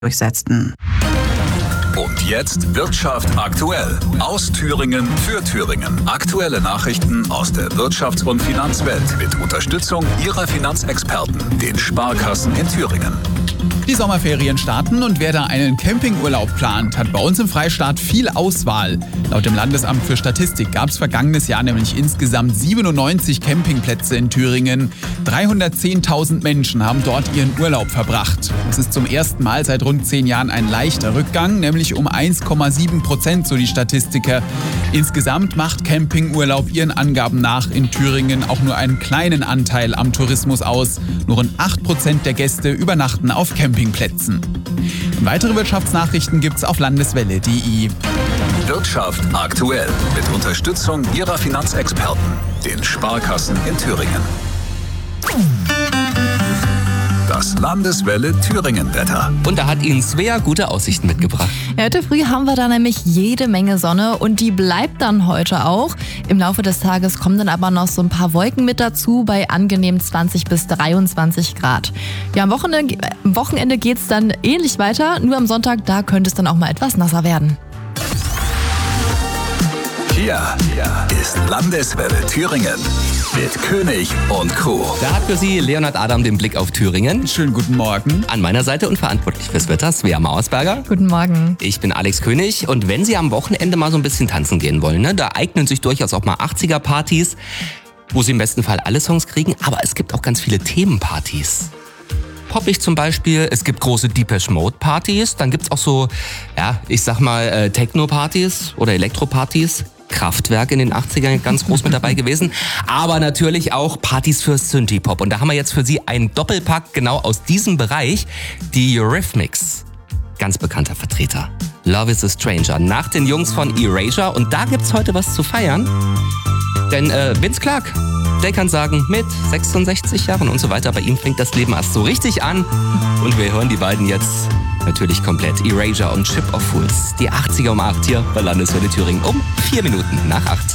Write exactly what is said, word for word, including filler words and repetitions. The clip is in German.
durchsetzten. Und jetzt Wirtschaft aktuell. Aus Thüringen für Thüringen. Aktuelle Nachrichten aus der Wirtschafts- und Finanzwelt mit Unterstützung Ihrer Finanzexperten, den Sparkassen in Thüringen. Die Sommerferien starten und wer da einen Campingurlaub plant, hat bei uns im Freistaat viel Auswahl. Laut dem Landesamt für Statistik gab es vergangenes Jahr nämlich insgesamt siebenundneunzig Campingplätze in Thüringen. dreihundertzehntausend Menschen haben dort ihren Urlaub verbracht. Das ist zum ersten Mal seit rund zehn Jahren ein leichter Rückgang, nämlich um eins Komma sieben Prozent, so die Statistiker. Insgesamt macht Campingurlaub ihren Angaben nach in Thüringen auch nur einen kleinen Anteil am Tourismus aus. Nur rund acht Prozent der Gäste übernachten auf Campingplätzen. Und weitere Wirtschaftsnachrichten gibt's auf landeswelle punkt de. Wirtschaft aktuell mit Unterstützung Ihrer Finanzexperten, den Sparkassen in Thüringen. Das Landeswelle Thüringen-Wetter. Und da hat Ihnen Svea gute Aussichten mitgebracht. Ja, heute früh haben wir da nämlich jede Menge Sonne und die bleibt dann heute auch. Im Laufe des Tages kommen dann aber noch so ein paar Wolken mit dazu bei angenehm zwanzig bis dreiundzwanzig Grad. Ja, am Wochenende, am Wochenende geht es dann ähnlich weiter, nur am Sonntag, da könnte es dann auch mal etwas nasser werden. Hier ist Landeswelle Thüringen mit König und Co. Da hat für Sie Leonhard Adam den Blick auf Thüringen. Schönen guten Morgen. An meiner Seite und verantwortlich fürs Wetter Svea Mauersberger. Guten Morgen. Ich bin Alex König und wenn Sie am Wochenende mal so ein bisschen tanzen gehen wollen, ne, da eignen sich durchaus auch mal achtziger-Partys, wo Sie im besten Fall alle Songs kriegen, aber es gibt auch ganz viele Themenpartys. Poppig zum Beispiel, es gibt große Depeche Mode Partys, dann gibt's auch so, ja, ich sag mal äh, Techno-Partys oder Elektro-Partys. Kraftwerk in den achtzigern ganz groß mit dabei gewesen, aber natürlich auch Partys für Synthie-Pop. Und da haben wir jetzt für Sie einen Doppelpack genau aus diesem Bereich, die Eurythmics. Ganz bekannter Vertreter. Love is a Stranger, nach den Jungs von Erasure. Und da gibt's heute was zu feiern, denn äh, Vince Clarke, der kann sagen, mit sechsundsechzig Jahren und so weiter, bei ihm fängt das Leben erst so richtig an. Und wir hören die beiden jetzt natürlich komplett. Erasure und Ship of Fools. Die achtziger um acht hier bei Landeswelle Thüringen um vier Minuten nach acht.